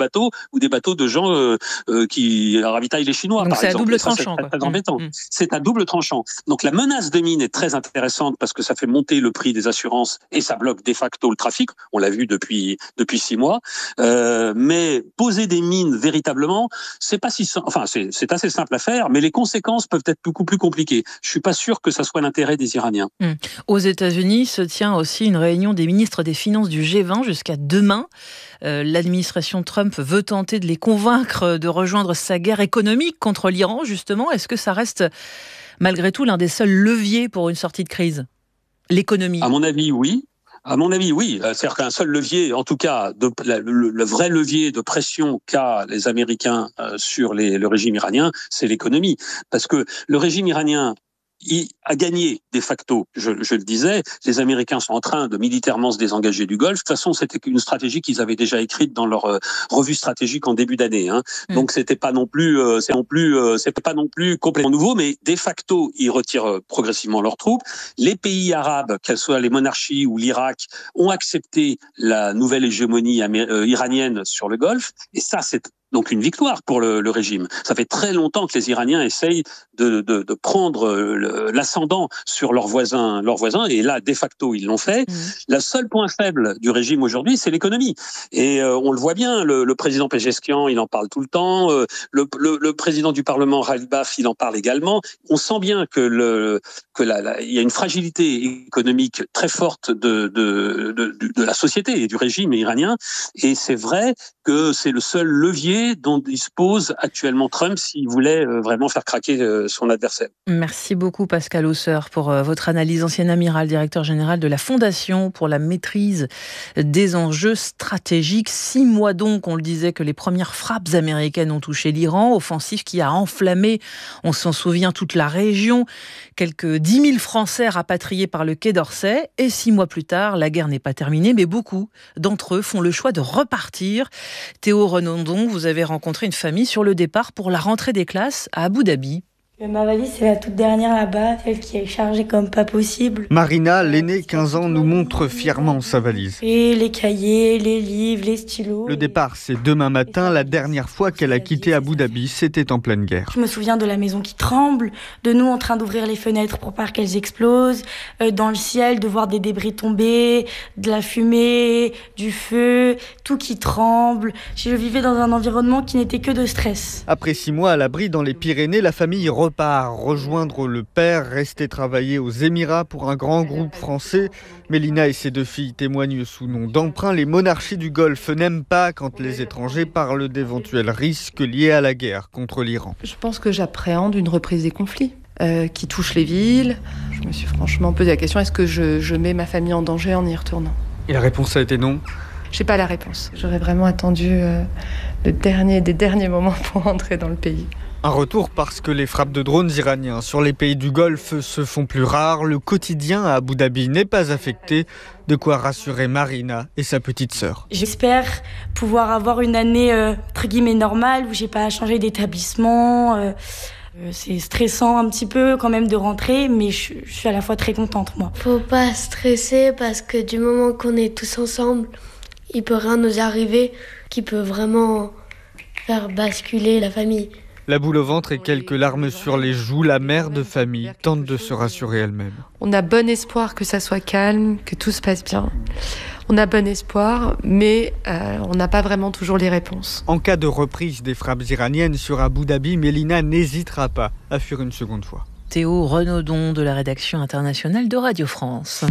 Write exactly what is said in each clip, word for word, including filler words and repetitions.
bateaux ou des bateaux de gens euh, euh, qui ravitaillent les Chinois, Donc par c'est exemple. à double Ça, tranchant. c'est très, très Quoi. embêtant. Mmh. C'est à double tranchant. Donc la menace de mine est très intéressante parce que ça fait monter le prix des assurances et ça bloque de facto le trafic. On l'a vu depuis depuis six mois. Euh, mais poser des mines véritablement, c'est pas si simple. Enfin, c'est, c'est assez simple à faire, mais les conséquences peuvent être beaucoup plus compliquées. Je suis pas sûr que ça soit l'intérêt des Iraniens. Mmh. Aux États-Unis se tient aussi une réunion des ministres des Finances du G vingt jusqu'à demain. Euh, l'administration Trump veut tenter de les convaincre de rejoindre sa guerre économique contre l'Iran, justement. Est-ce que ça reste, malgré tout, l'un des seuls leviers pour une sortie de crise ? L'économie. À mon avis, oui. À mon avis, oui. C'est-à-dire qu'un seul levier, en tout cas, de, le, le vrai levier de pression qu'a les Américains sur les, le régime iranien, c'est l'économie. Parce que le régime iranien il a gagné de facto, je, je le disais, les Américains sont en train de militairement se désengager du Golfe. De toute façon, c'était une stratégie qu'ils avaient déjà écrite dans leur euh, revue stratégique en début d'année. Hein. Mmh. Donc c'était pas non plus, euh, c'est non plus, euh, c'est pas non plus complètement nouveau, mais de facto, ils retirent euh, progressivement leurs troupes. Les pays arabes, qu'elles soient les monarchies ou l'Irak, ont accepté la nouvelle hégémonie amé- euh, iranienne sur le Golfe, et ça, c'est donc une victoire pour le, le régime. Ça fait très longtemps que les Iraniens essayent de, de, de prendre le, l'ascendant sur leurs voisins, leurs voisins, et là, de facto, ils l'ont fait. Mmh. Le seul point faible du régime aujourd'hui, c'est l'économie. Et euh, on le voit bien, le, le président Pezeshkian, il en parle tout le temps, euh, le, le, le président du Parlement, Ghalibaf, il en parle également. On sent bien que le, que la, la, il y a une fragilité économique très forte de, de, de, de, de la société et du régime iranien, et c'est vrai que c'est le seul levier dont dispose actuellement Trump s'il voulait vraiment faire craquer son adversaire. Merci beaucoup Pascal Hausseur pour votre analyse. Ancien amiral, directeur général de la Fondation pour la maîtrise des enjeux stratégiques. Six mois donc, on le disait, que les premières frappes américaines ont touché l'Iran. Offensive qui a enflammé, on s'en souvient, toute la région. Quelques dix mille Français rapatriés par le Quai d'Orsay. Et six mois plus tard, la guerre n'est pas terminée, mais beaucoup d'entre eux font le choix de repartir. Théo Renondon, vous avez rencontré une famille sur le départ pour la rentrée des classes à Abu Dhabi. Ma valise, c'est la toute dernière là-bas, celle qui est chargée comme pas possible. Marina, l'aînée, quinze ans, nous montre fièrement sa valise. Et les cahiers, les livres, les stylos. Le départ, c'est demain matin. La dernière fois qu'elle a quitté Abu Dhabi, c'était en pleine guerre. Je me souviens de la maison qui tremble, de nous en train d'ouvrir les fenêtres pour pas qu'elles explosent, euh, dans le ciel, de voir des débris tomber, de la fumée, du feu, tout qui tremble. Je vivais dans un environnement qui n'était que de stress. Après six mois à l'abri dans les Pyrénées, la famille repart rejoindre le père, rester travailler aux Émirats pour un grand groupe français. Mélina et ses deux filles témoignent sous nom d'emprunt. Les monarchies du Golfe n'aiment pas quand les étrangers parlent d'éventuels risques liés à la guerre contre l'Iran. Je pense que j'appréhende une reprise des conflits euh, qui touchent les villes. Je me suis franchement posé la question, est-ce que je, je mets ma famille en danger en y retournant ? Et la réponse a été non ? J'ai pas la réponse. J'aurais vraiment attendu euh, le dernier des derniers moments pour rentrer dans le pays. Un retour parce que les frappes de drones iraniens sur les pays du Golfe se font plus rares. Le quotidien à Abu Dhabi n'est pas affecté. De quoi rassurer Marina et sa petite sœur. J'espère pouvoir avoir une année euh, entre guillemets normale où j'ai pas à changer d'établissement. Euh, euh, c'est stressant un petit peu quand même de rentrer, mais je, je suis à la fois très contente moi. Faut pas stresser parce que du moment qu'on est tous ensemble, il peut rien nous arriver qui peut vraiment faire basculer la famille. La boule au ventre et quelques larmes sur les joues, la mère de famille tente de se rassurer elle-même. On a bon espoir que ça soit calme, que tout se passe bien. On a bon espoir, mais euh, on n'a pas vraiment toujours les réponses. En cas de reprise des frappes iraniennes sur Abu Dhabi, Mélina n'hésitera pas à fuir une seconde fois. Théo Renondon de la rédaction internationale de Radio France.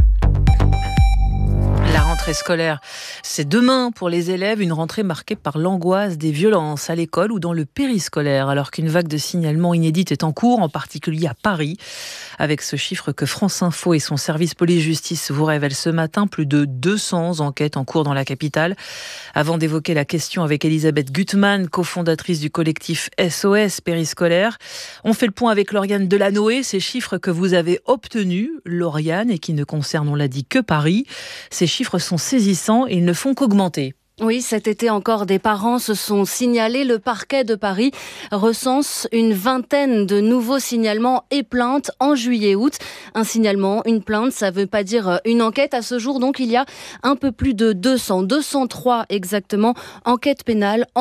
La rentrée scolaire, c'est demain pour les élèves, une rentrée marquée par l'angoisse des violences à l'école ou dans le périscolaire, alors qu'une vague de signalements inédite est en cours, en particulier à Paris. Avec ce chiffre que France Info et son service police-justice vous révèlent ce matin, plus de deux cents enquêtes en cours dans la capitale. Avant d'évoquer la question avec Elisabeth Gutmann, cofondatrice du collectif S O S Périscolaire, on fait le point avec Lauriane Delanoë, ces chiffres que vous avez obtenus, Lauriane, et qui ne concernent, on l'a dit, que Paris. Ces chiffres sont saisissants et ils ne font qu'augmenter. Oui, cet été encore, des parents se sont signalés. Le parquet de Paris recense une vingtaine de nouveaux signalements et plaintes en juillet-août. Un signalement, une plainte, ça ne veut pas dire une enquête. À ce jour, donc, il y a un peu plus de deux cents, deux cent trois exactement, enquêtes pénales